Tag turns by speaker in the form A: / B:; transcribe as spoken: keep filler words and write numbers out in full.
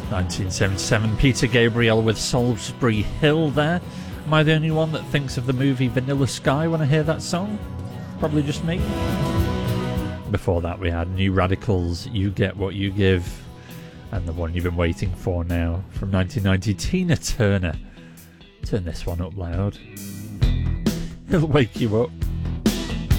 A: nineteen seventy-seven, Peter Gabriel with Salisbury Hill there. Am I the only one that thinks of the movie Vanilla Sky when I hear that song? Probably just me. Before that we had New Radicals, You Get What You Give, and the one you've been waiting for now from nineteen ninety, Tina Turner. Turn this one up loud. It'll wake you up.